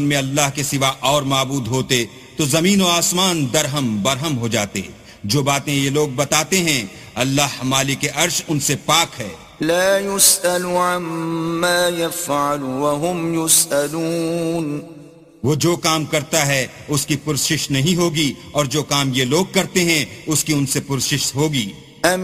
में अल्लाह के सिवा और माबूद होते तो जमीन और आसमान दरहम बरहम हो जाते। जो बातें ये लोग बताते हैं अल्लाह मालिक अर्श उनसे पाक है। ला युस्अलु अम्मा यफ़अलु व हुम युस्अलून। वो जो काम करता है उसकी पुरसिश नहीं होगी और जो काम ये लोग करते हैं उसकी उनसे पुरसिश होगी।